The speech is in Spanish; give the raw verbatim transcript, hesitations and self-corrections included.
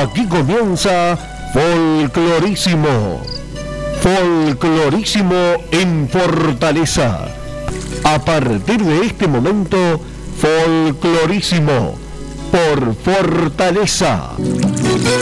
Aquí comienza Folclorísimo. Folclorísimo en Fortaleza. A partir de este momento, Folclorísimo por Fortaleza.